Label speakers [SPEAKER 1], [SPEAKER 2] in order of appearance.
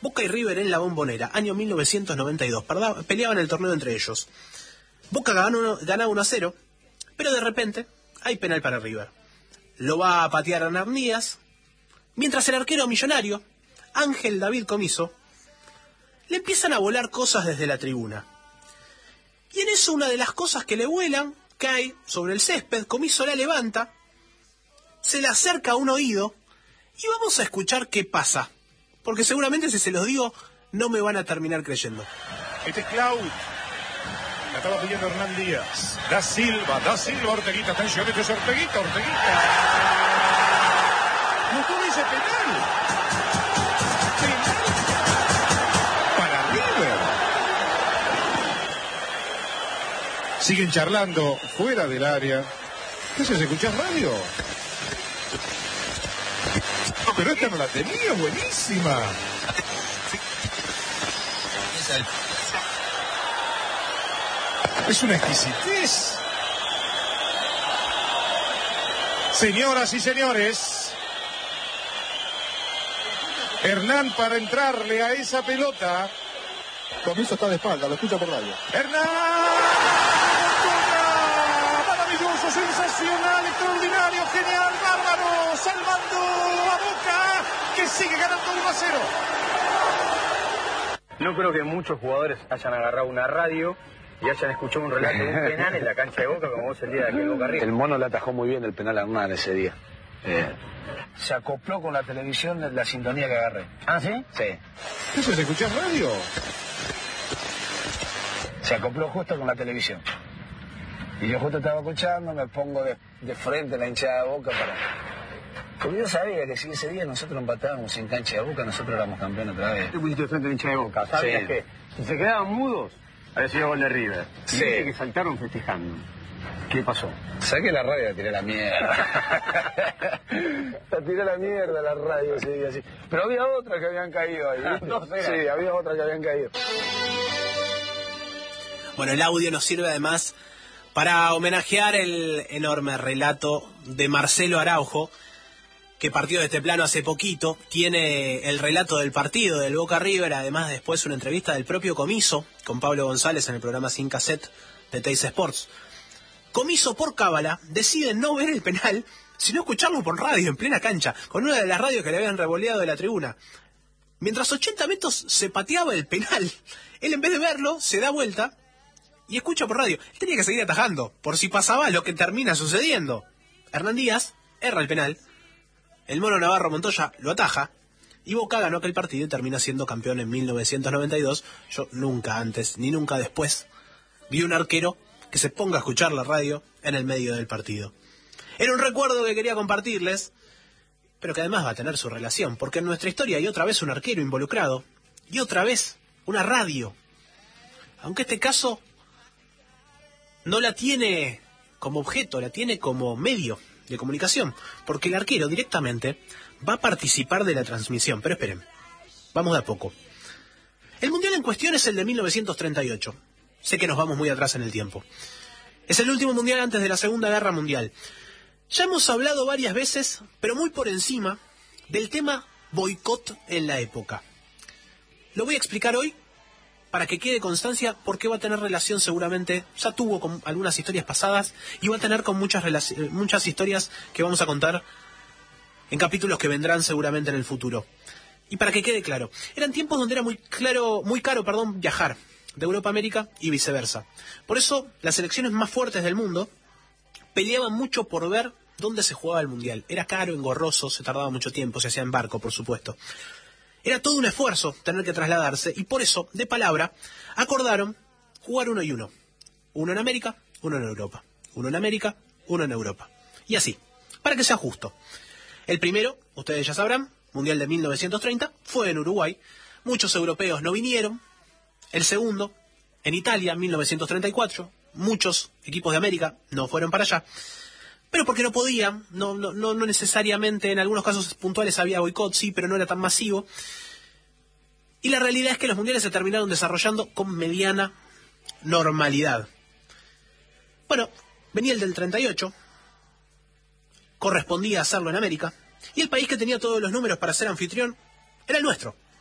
[SPEAKER 1] Boca y River en la Bombonera, año 1992. Peleaban el torneo entre ellos. Boca ganaba 1-0, pero de repente hay penal para River. Lo va a patear Hernán Díaz, mientras el arquero millonario, Ángel David Comiso, le empiezan a volar cosas desde la tribuna. Y en eso una de las cosas que le vuelan cae sobre el césped. Comiso la levanta, se le acerca a un oído y vamos a escuchar qué pasa. Porque seguramente si se los digo no me van a terminar creyendo.
[SPEAKER 2] Este es Cloud. La estaba pidiendo Hernán Díaz. Da Silva, Orteguita. Atención, este es Orteguita. No dice penal. Para River. Siguen charlando fuera del área. ¿Qué haces? ¿Escuchás radio? No, pero esta no la tenía, buenísima. Es una exquisitez. Señoras y señores, Hernán para entrarle a esa pelota.
[SPEAKER 3] Comiso está de espalda, lo escucha por radio.
[SPEAKER 2] ¡Hernán! ¡Maravilloso, sensacional, extraordinario, genial, bárbaro! Salvando a Boca, que sigue ganando 1-0.
[SPEAKER 4] No creo que muchos jugadores hayan agarrado una radio y hayan escuchado un relato de un penal en la cancha de Boca como vos el día de aquel Boca River.
[SPEAKER 5] El mono le atajó muy bien el penal a Hernán ese día.
[SPEAKER 4] Se acopló con la televisión de la sintonía que agarré. ¿Ah, sí? Sí.
[SPEAKER 2] ¿Qué es eso? ¿Escuchás radio?
[SPEAKER 4] Se acopló justo con la televisión. Y yo justo estaba escuchando, me pongo de frente a la hinchada de Boca para... Porque yo sabía que si ese día nosotros empatábamos en cancha de Boca, nosotros éramos campeones otra vez.
[SPEAKER 6] Te pusiste de frente a la hinchada de Boca, ¿sabías
[SPEAKER 4] Sí.
[SPEAKER 6] que si se quedaban mudos, había sido gol de River?
[SPEAKER 4] Sí.
[SPEAKER 6] Y viste que saltaron festejando. ¿Qué pasó?
[SPEAKER 4] Saqué la radio y la tiré a la mierda. La tiré a la mierda la radio, sí, así. Pero había otras que habían caído ahí. ¿Viste? Sí, había otras que habían caído.
[SPEAKER 1] Bueno, el audio nos sirve además para homenajear el enorme relato de Marcelo Araujo, que partió de este plano hace poquito. Tiene el relato del partido del Boca River, además después una entrevista del propio Comiso con Pablo González en el programa Sin Cassette de Teis Sports. Comiso, por cábala, decide no ver el penal, sino escucharlo por radio, en plena cancha, con una de las radios que le habían revoleado de la tribuna. Mientras 80 metros se pateaba el penal, él en vez de verlo, se da vuelta y escucha por radio. Él tenía que seguir atajando, por si pasaba lo que termina sucediendo. Hernán Díaz erra el penal, el mono Navarro Montoya lo ataja, y Boca ganó aquel partido y termina siendo campeón en 1992. Yo nunca antes, ni nunca después, vi un arquero que se ponga a escuchar la radio en el medio del partido. Era un recuerdo que quería compartirles, pero que además va a tener su relación, porque en nuestra historia hay otra vez un arquero involucrado, y otra vez una radio. Aunque este caso no la tiene como objeto, la tiene como medio de comunicación, porque el arquero directamente va a participar de la transmisión. Pero esperen, vamos de a poco. El mundial en cuestión es el de 1938. Sé que nos vamos muy atrás en el tiempo. Es el último mundial antes de la Segunda Guerra Mundial. Ya hemos hablado varias veces, pero muy por encima, del tema boicot en la época. Lo voy a explicar hoy para que quede constancia, porque va a tener relación seguramente, ya tuvo con algunas historias pasadas, y va a tener con muchas historias que vamos a contar en capítulos que vendrán seguramente en el futuro. Y para que quede claro, eran tiempos donde era muy caro viajar de Europa a América y viceversa. Por eso, las selecciones más fuertes del mundo peleaban mucho por ver dónde se jugaba el Mundial. Era caro, engorroso, se tardaba mucho tiempo, se hacía en barco, por supuesto. Era todo un esfuerzo tener que trasladarse, y por eso, de palabra, acordaron jugar uno y uno. Uno en América, uno en Europa. Uno en América, uno en Europa. Y así, para que sea justo. El primero, ustedes ya sabrán, Mundial de 1930, fue en Uruguay. Muchos europeos no vinieron. El segundo, en Italia, 1934. Muchos equipos de América no fueron para allá. Pero porque no podían, no necesariamente, en algunos casos puntuales había boicot, sí, pero no era tan masivo. Y la realidad es que los mundiales se terminaron desarrollando con mediana normalidad. Bueno, venía el del 38, correspondía hacerlo en América, y el país que tenía todos los números para ser anfitrión era el nuestro,